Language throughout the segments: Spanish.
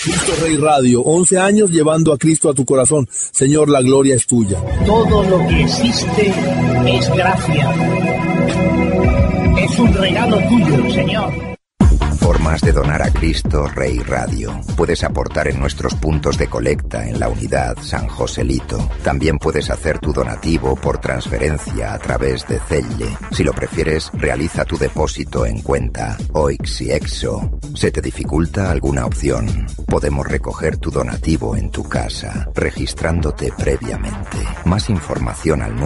Cristo Rey Radio, 11 años llevando a Cristo a tu corazón. Señor, la gloria es tuya. Todo lo que existe es gracia. Es un regalo tuyo, Señor. Formas de donar a Cristo Rey Radio. Puedes aportar en nuestros puntos de colecta en la unidad San Joselito. También puedes hacer tu donativo por transferencia a través de Zelle. Si lo prefieres, realiza tu depósito en cuenta OIX y EXO. ¿Se te dificulta alguna opción? Podemos recoger tu donativo en tu casa, registrándote previamente. Más información al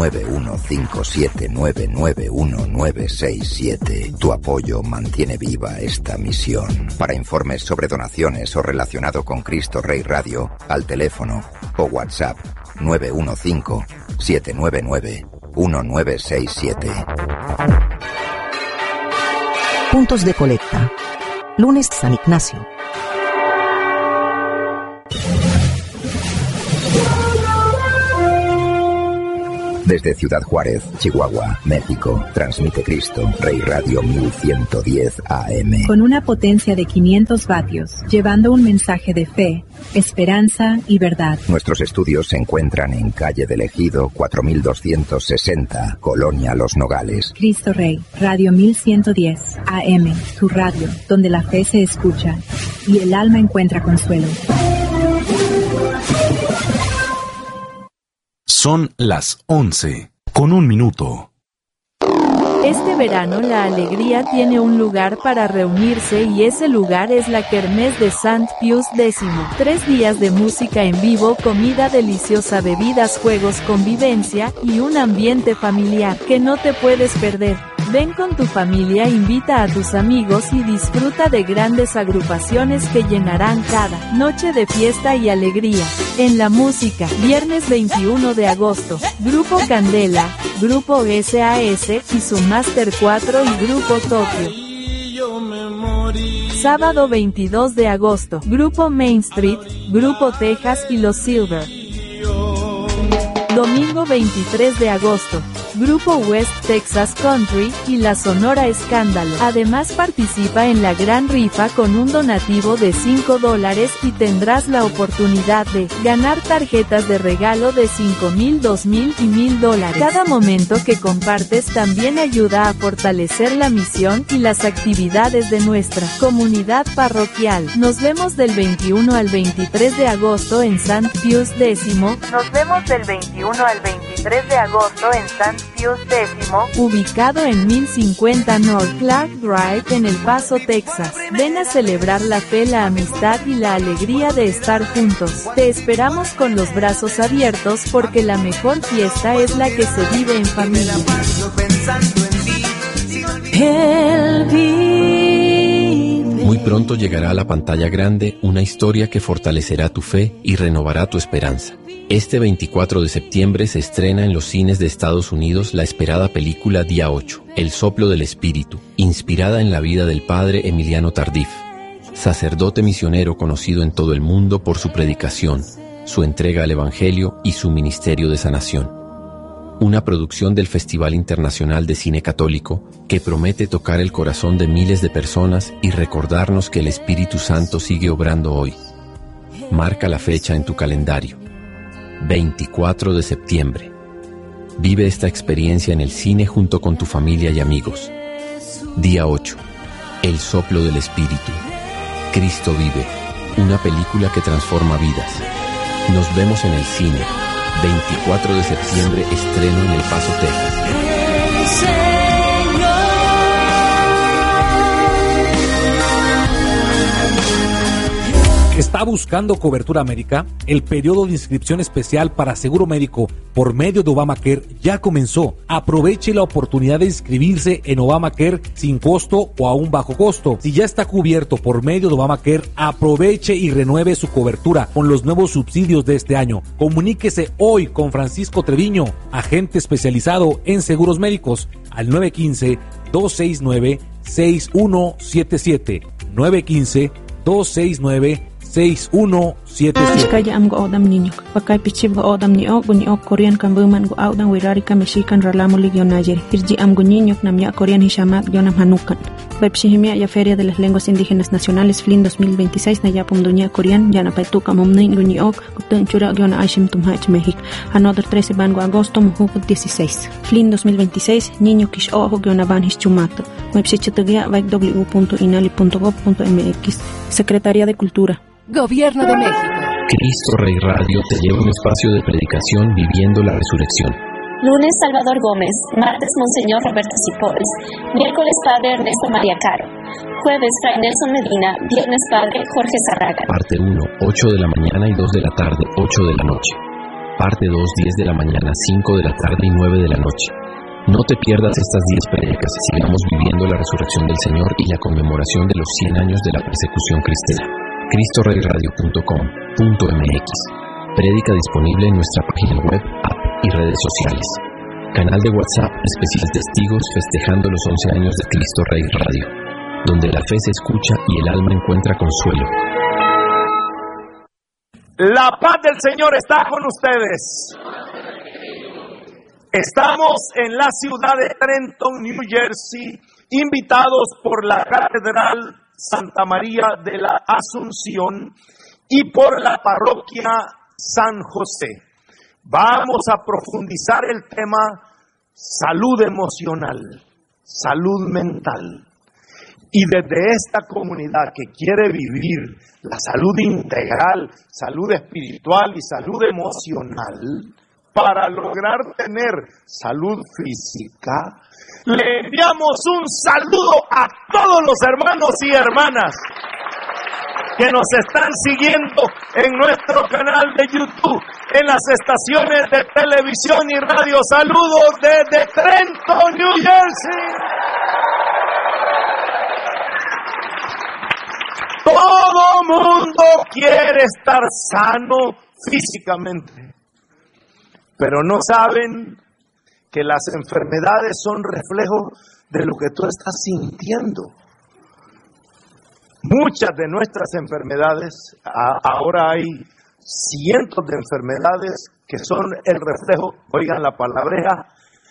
915799197. Tu apoyo mantiene viva esta misión. Para informes sobre donaciones o relacionado con Cristo Rey Radio, al teléfono o WhatsApp 915-799-1967. Puntos de colecta. Lunes San Ignacio. Desde Ciudad Juárez, Chihuahua, México, transmite Cristo Rey Radio 1110 AM. Con una potencia de 500 vatios, llevando un mensaje de fe, esperanza y verdad. Nuestros estudios se encuentran en calle del Ejido 4260, Colonia Los Nogales. Cristo Rey, Radio 1110 AM, tu radio, donde la fe se escucha y el alma encuentra consuelo. Son las 11:01. Este verano la alegría tiene un lugar para reunirse y ese lugar es la Kermés de Sant Pius X. 3 días de música en vivo, comida deliciosa, bebidas, juegos, convivencia y un ambiente familiar que no te puedes perder. Ven con tu familia, invita a tus amigos y disfruta de grandes agrupaciones que llenarán cada noche de fiesta y alegría. En la música, viernes 21 de agosto, Grupo Candela, Grupo SAS y su Master 4 y Grupo Tokio. Sábado 22 de agosto, Grupo Main Street, Grupo Texas y Los Silver. Domingo 23 de agosto, Grupo West Texas Country y la Sonora Escándalo. Además participa en la gran rifa con un donativo de $5 y tendrás la oportunidad de ganar tarjetas de regalo de $5,000, $2,000 y $1,000. Cada momento que compartes también ayuda a fortalecer la misión y las actividades de nuestra comunidad parroquial. Nos vemos del 21 al 23 de agosto en Sant Pius X. Nos vemos del 21 al 23 de agosto en Sant Pius X, ubicado en 1050 North Clark Drive en El Paso, Texas. Ven a celebrar la fe, la amistad y la alegría de estar juntos. Te esperamos con los brazos abiertos porque la mejor fiesta es la que se vive en familia. Muy pronto llegará a la pantalla grande una historia que fortalecerá tu fe y renovará tu esperanza. Este 24 de septiembre se estrena en los cines de Estados Unidos la esperada película Día 8, El soplo del espíritu, inspirada en la vida del padre Emiliano Tardif, sacerdote misionero conocido en todo el mundo por su predicación, su entrega al Evangelio y su ministerio de sanación. Una producción del Festival Internacional de Cine Católico que promete tocar el corazón de miles de personas y recordarnos que el Espíritu Santo sigue obrando hoy. Marca la fecha en tu calendario. 24 de septiembre. Vive esta experiencia en el cine junto con tu familia y amigos. Día 8. El soplo del espíritu. Cristo vive. Una película que transforma vidas. Nos vemos en el cine. 24 de septiembre, estreno en El Paso, Texas. ¿Está buscando cobertura médica? El periodo de inscripción especial para seguro médico por medio de Obamacare ya comenzó. Aproveche la oportunidad de inscribirse en Obamacare sin costo o a un bajo costo. Si ya está cubierto por medio de Obamacare, aproveche y renueve su cobertura con los nuevos subsidios de este año. Comuníquese hoy con Francisco Treviño, agente especializado en seguros médicos, al 915-269-6177. 915-269-6177. 77. am go odam niño. Pakai pichib go odam ni ok Korean kan buman go audan wirari ka mexican ralamo ligionayer. Irji am go niño nam ya Korean hishamat yonam hanukan. Webshihimia ya Feria de las Lenguas Indígenas Nacionales FLIN 2026 na yapum dunia Korean yana paituka momnin guni ok kutun chura yona aishim tumhach México. Another 13 bango agosto muhuk 16. FLIN 2026 niño kish ojo yona van hischumato. Webshichitugia www.inali.gov.mx. Secretaría de Cultura. Gobierno de México. Cristo Rey Radio te lleva un espacio de predicación viviendo la resurrección. Lunes, Salvador Gómez. Martes, Monseñor Roberto Cipols. Miércoles, Padre Ernesto María Caro. Jueves, Fray Nelson Medina. Viernes, Padre Jorge Zarraga. Parte 1, 8 de la mañana y 2 de la tarde, 8 de la noche. Parte 2, 10 de la mañana, 5 de la tarde y 9 de la noche. No te pierdas estas 10 prédicas. Sigamos viviendo la resurrección del Señor y la conmemoración de los 100 años de la persecución cristiana. CristoReyRadio.com.mx. Prédica disponible en nuestra página web, app y redes sociales. Canal de WhatsApp Especial Testigos festejando los 11 años de Cristo Rey Radio, donde la fe se escucha y el alma encuentra consuelo. La paz del Señor está con ustedes. Estamos en la ciudad de Trenton, New Jersey, invitados por la Catedral Santa María de la Asunción y por la Parroquia San José. Vamos a profundizar el tema salud emocional, salud mental. Y desde esta comunidad que quiere vivir la salud integral, salud espiritual y salud emocional, para lograr tener salud física, le enviamos un saludo a todos los hermanos y hermanas que nos están siguiendo en nuestro canal de YouTube, en las estaciones de televisión y radio. Saludos desde Trenton, New Jersey. Todo mundo quiere estar sano físicamente, pero no saben que las enfermedades son reflejo de lo que tú estás sintiendo. Muchas de nuestras enfermedades, ahora hay cientos de enfermedades que son el reflejo, oigan la palabra,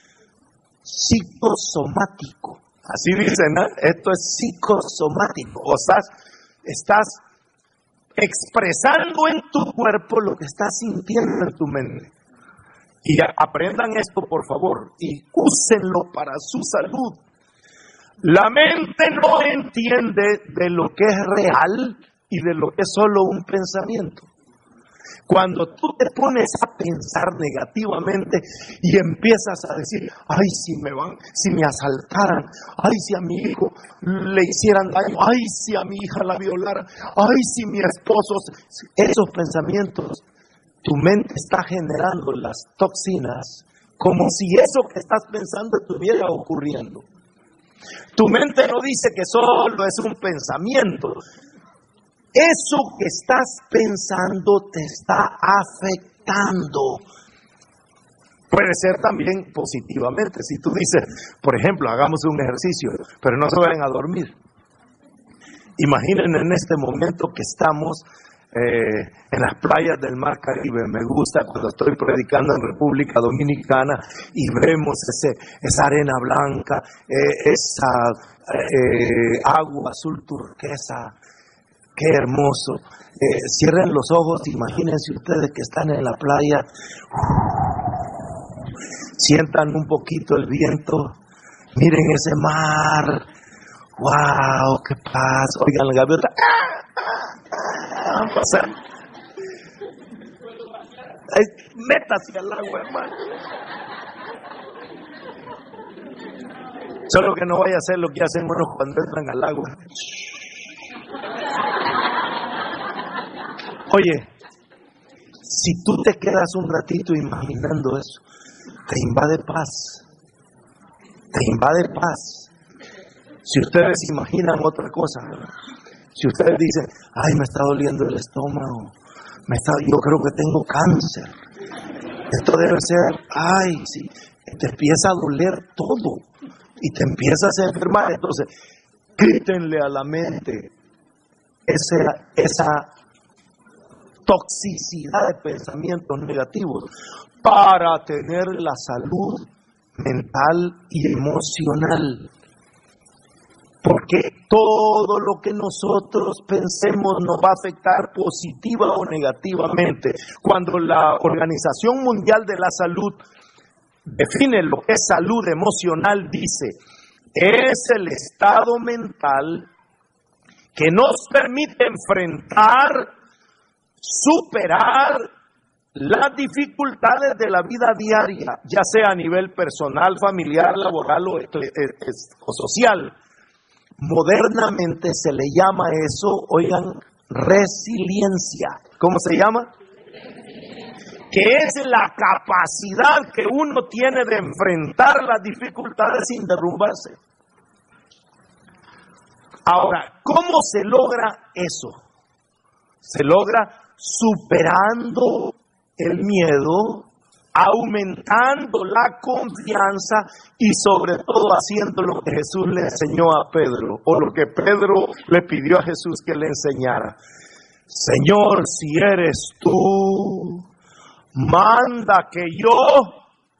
psicosomático. Así dicen, ¿no? Esto es psicosomático. O sea, estás expresando en tu cuerpo lo que estás sintiendo en tu mente. Y aprendan esto, por favor, y úsenlo para su salud. La mente no entiende de lo que es real y de lo que es solo un pensamiento. Cuando tú te pones a pensar negativamente y empiezas a decir, ay, si me asaltaran, ay, si a mi hijo le hicieran daño, ay, si a mi hija la violaran, ay, si mi esposo, esos pensamientos, tu mente está generando las toxinas como si eso que estás pensando estuviera ocurriendo. Tu mente no dice que solo es un pensamiento. Eso que estás pensando te está afectando. Puede ser también positivamente. Si tú dices, por ejemplo, hagamos un ejercicio, pero no se vayan a dormir. Imaginen en este momento que estamos en las playas del Mar Caribe. Me gusta cuando estoy predicando en República Dominicana y vemos esa arena blanca, esa agua azul turquesa. Qué hermoso. Cierren los ojos, imagínense ustedes que están en la playa. Sientan un poquito el viento. Miren ese mar. ¡Wow! ¡Qué paz! Oigan la gaviota. Pasar. Métase al agua, hermano. Solo que no vaya a hacer lo que hacen unos cuando entran al agua. Oye, si tú te quedas un ratito imaginando eso, te invade paz. Te invade paz. Si ustedes imaginan otra cosa, si ustedes dicen, ay, me está doliendo el estómago, yo creo que tengo cáncer, esto debe ser, ay, sí, te empieza a doler todo y te empiezas a enfermar. Entonces, quítenle a la mente esa toxicidad de pensamientos negativos para tener la salud mental y emocional. Porque todo lo que nosotros pensemos nos va a afectar positiva o negativamente. Cuando la Organización Mundial de la Salud define lo que es salud emocional, dice, es el estado mental que nos permite enfrentar, superar las dificultades de la vida diaria, ya sea a nivel personal, familiar, laboral o social. Modernamente se le llama eso, oigan, resiliencia. ¿Cómo se llama? Que es la capacidad que uno tiene de enfrentar las dificultades sin derrumbarse. Ahora, ¿cómo se logra eso? Se logra superando el miedo, aumentando la confianza y sobre todo haciendo lo que Jesús le enseñó a Pedro, o lo que Pedro le pidió a Jesús que le enseñara. Señor, si eres tú, manda que yo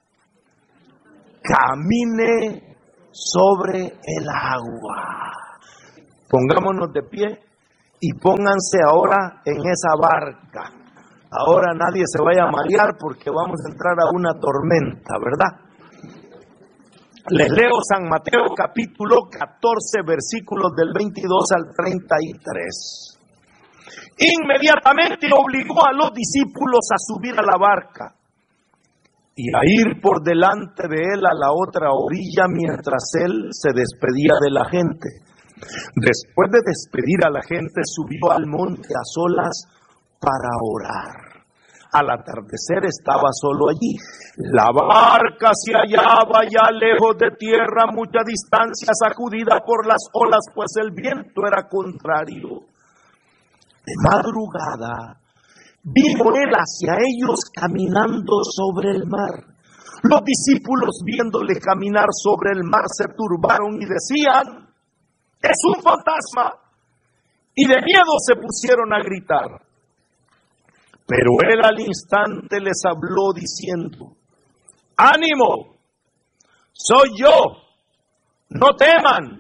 camine sobre el agua. Pongámonos de pie y pónganse ahora en esa barca. Ahora nadie se vaya a marear porque vamos a entrar a una tormenta, ¿verdad? Les leo San Mateo capítulo 14, versículos del 22 al 33. Inmediatamente obligó a los discípulos a subir a la barca y a ir por delante de él a la otra orilla mientras él se despedía de la gente. Después de despedir a la gente, subió al monte a solas para orar. Al atardecer estaba solo allí. La barca se hallaba ya lejos de tierra, mucha distancia, sacudida por las olas, pues el viento era contrario. De madrugada vino él hacia ellos caminando sobre el mar. Los discípulos, viéndole caminar sobre el mar, se turbaron y decían: ¡es un fantasma! Y de miedo se pusieron a gritar. Pero él al instante les habló diciendo: ¡ánimo! ¡Soy yo! ¡No teman!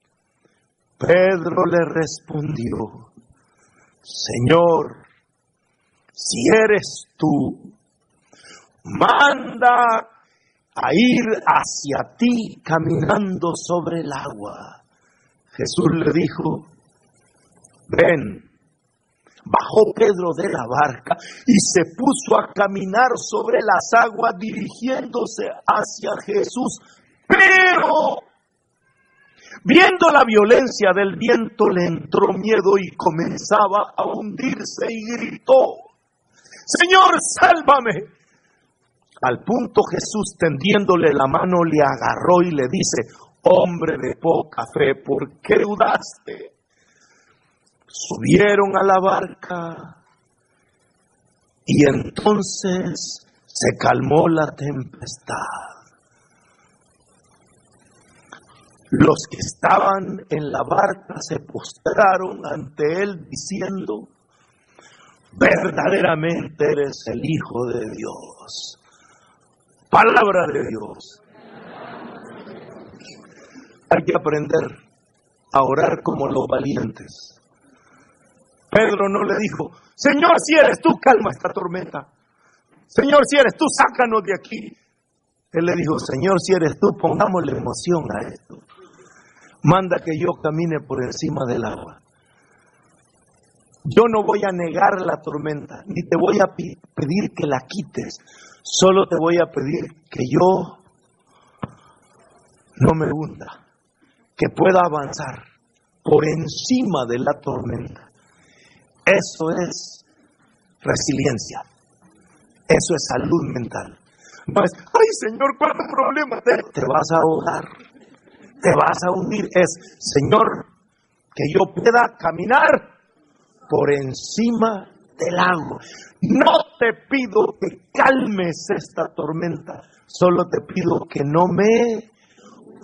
Pedro le respondió: Señor, si eres tú, manda a ir hacia ti caminando sobre el agua. Jesús le dijo: ven. Bajó Pedro de la barca y se puso a caminar sobre las aguas dirigiéndose hacia Jesús. Pero, viendo la violencia del viento, le entró miedo y comenzaba a hundirse y gritó: Señor, sálvame. Al punto Jesús, tendiéndole la mano, le agarró y le dice: hombre de poca fe, ¿por qué dudaste? Subieron a la barca y entonces se calmó la tempestad. Los que estaban en la barca se postraron ante él diciendo: verdaderamente eres el Hijo de Dios. Palabra de Dios. Hay que aprender a orar como los valientes. Pedro no le dijo: Señor, si eres tú, calma esta tormenta. Señor, si eres tú, sácanos de aquí. Él le dijo: Señor, si eres tú, pongámosle emoción a esto. Manda que yo camine por encima del agua. Yo no voy a negar la tormenta, ni te voy a pedir que la quites. Solo te voy a pedir que yo no me hunda, que pueda avanzar por encima de la tormenta. Eso es resiliencia. Eso es salud mental. No es: ay, Señor, ¿cuántos problemas? Te vas a ahogar, te vas a hundir. Es: Señor, que yo pueda caminar por encima del agua. No te pido que calmes esta tormenta, solo te pido que no me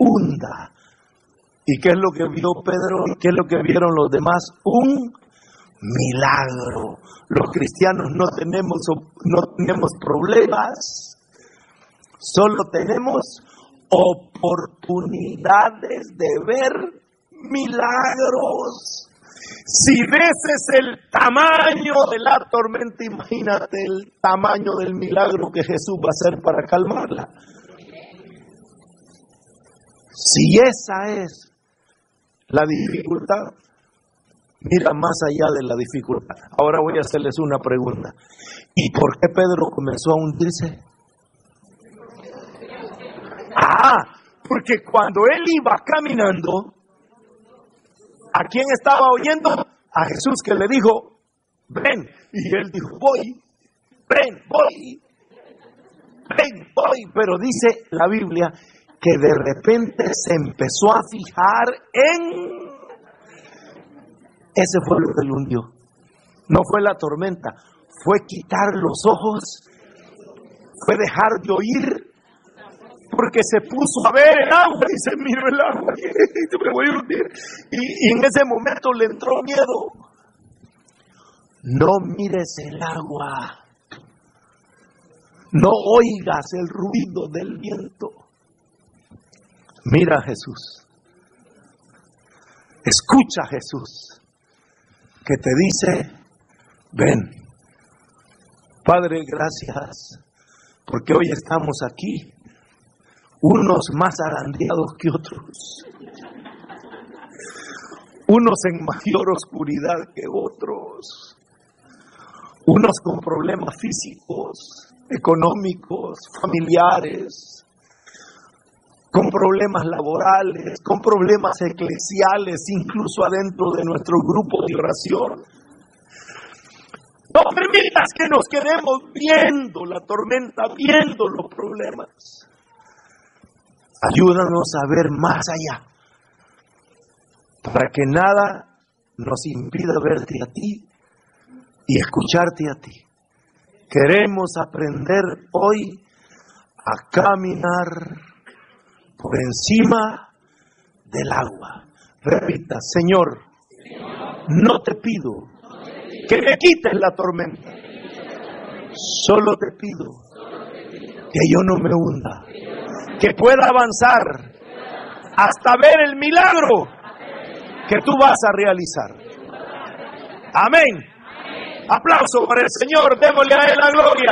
hunda. ¿Y qué es lo que vio Pedro? ¿Y qué es lo que vieron los demás? Un milagro. Los cristianos no tenemos problemas, solo tenemos oportunidades de ver milagros. Si ves el tamaño de la tormenta, imagínate el tamaño del milagro que Jesús va a hacer para calmarla. Si esa es la dificultad, mira más allá de la dificultad. Ahora voy a hacerles una pregunta. ¿Y por qué Pedro comenzó a hundirse? Porque cuando él iba caminando, ¿a quién estaba oyendo? A Jesús, que le dijo, ven. Y él dijo, voy, ven, voy, ven, voy. Pero dice la Biblia que de repente se empezó a fijar en... Ese fue lo que lo hundió. No fue la tormenta, fue quitar los ojos, fue dejar de oír, porque se puso a ver el agua y dice, miro el agua, me voy a hundir. Y en ese momento le entró miedo. No mires el agua, no oigas el ruido del viento. Mira a Jesús, escucha a Jesús, que te dice, ven. Padre, gracias, porque hoy estamos aquí, unos más arandeados que otros, unos en mayor oscuridad que otros, unos con problemas físicos, económicos, familiares, con problemas laborales, con problemas eclesiales, incluso adentro de nuestro grupo de oración. No permitas que nos quedemos viendo la tormenta, viendo los problemas. Ayúdanos a ver más allá, para que nada nos impida verte a ti y escucharte a ti. Queremos aprender hoy a caminar por encima del agua. Repita, Señor, no te pido que me quites la tormenta, solo te pido que yo no me hunda, que pueda avanzar hasta ver el milagro que tú vas a realizar. Amén. Aplauso para el Señor, démosle a Él la gloria.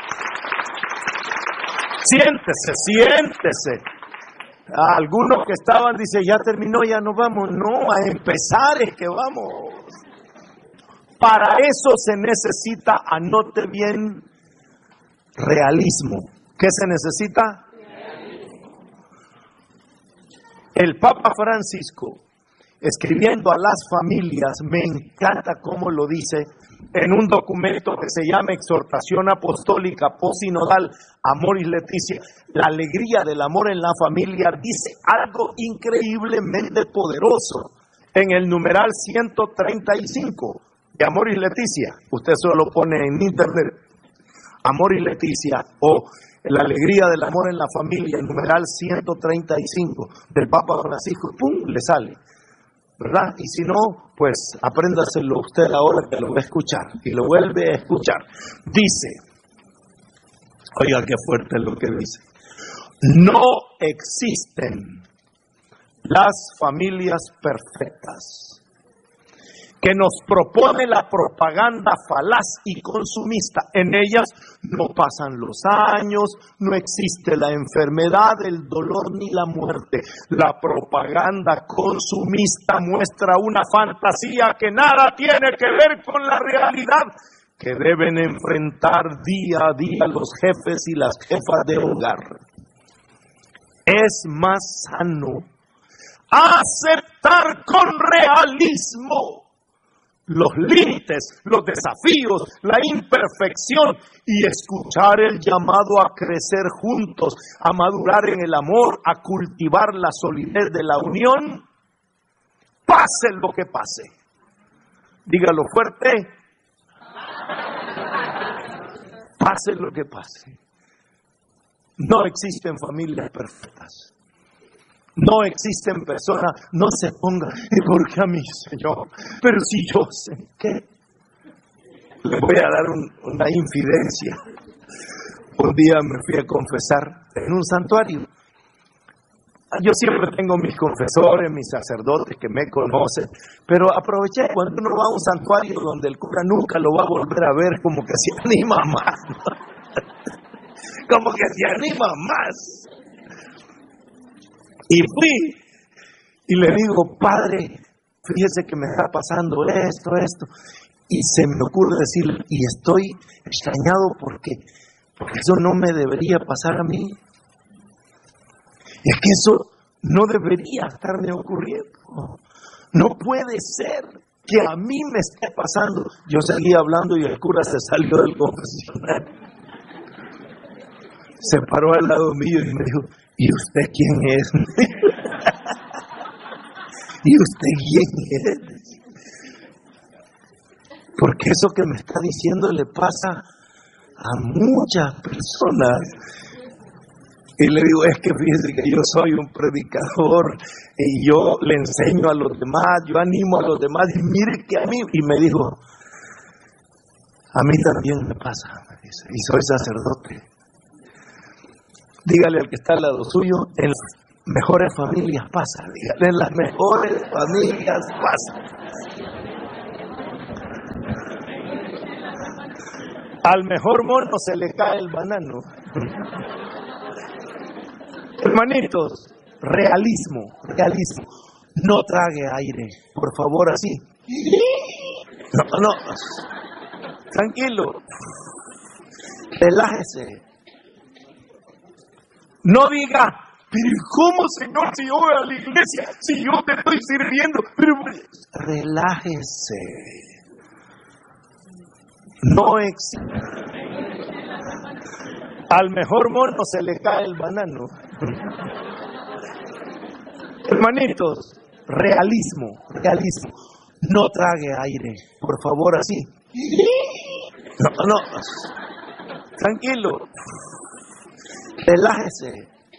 Siéntese. Algunos que estaban dicen, ya terminó, ya nos vamos. No, a empezar es que vamos. Para eso se necesita, anote bien, realismo. ¿Qué se necesita? El Papa Francisco, escribiendo a las familias, me encanta cómo lo dice, en un documento que se llama Exhortación Apostólica Posinodal, Amoris Laetitia, la alegría del amor en la familia, dice algo increíblemente poderoso. En el numeral 135 de Amoris Laetitia, usted solo pone en internet Amoris Laetitia o la alegría del amor en la familia, el numeral 135 del Papa Francisco, ¡pum!, le sale, ¿verdad? Y si no, pues apréndaselo usted ahora que lo va a escuchar y lo vuelve a escuchar. Dice, oiga qué fuerte lo que dice, no existen las familias perfectas que nos propone la propaganda falaz y consumista. En ellas no pasan los años, no existe la enfermedad, el dolor ni la muerte. La propaganda consumista muestra una fantasía que nada tiene que ver con la realidad que deben enfrentar día a día los jefes y las jefas de hogar. Es más sano aceptar con realismo los límites, los desafíos, la imperfección y escuchar el llamado a crecer juntos, a madurar en el amor, a cultivar la solidez de la unión, pase lo que pase. Dígalo fuerte. Pase lo que pase. No existen familias perfectas. No existen personas, no se ponga, ¿y por qué a mí, Señor? Pero si yo sé qué. Le voy a dar una infidencia. Un día me fui a confesar en un santuario. Yo siempre tengo mis confesores, mis sacerdotes que me conocen, pero aproveché cuando uno va a un santuario donde el cura nunca lo va a volver a ver, como que se anima más, como que se anima más. Y fui y le digo, padre, fíjese que me está pasando esto, y se me ocurre decirle, y estoy extrañado porque eso no me debería pasar a mí. Es que eso no debería estarme ocurriendo. No puede ser que a mí me esté pasando. Yo seguía hablando y el cura se salió del confesionario. Se paró al lado mío y me dijo, ¿y usted quién es? ¿Y usted quién es? Porque eso que me está diciendo le pasa a muchas personas. Y le digo, es que fíjese que yo soy un predicador y yo le enseño a los demás, yo animo a los demás y mire que a mí, y me dijo, a mí también me pasa, me dice, y soy sacerdote. Dígale al que está al lado suyo, en las mejores familias pasa, dígale, en las mejores familias pasa. Al mejor mono se le cae el banano. Hermanitos, realismo. No trague aire, por favor, así. No. Tranquilo. Relájese. No diga, pero ¿cómo, Señor, si yo voy a la iglesia, si yo te estoy sirviendo? Pero relájese. No al mejor mono se le cae el banano. Hermanitos, realismo. No trague aire, por favor, así. No. Tranquilo. Relájese.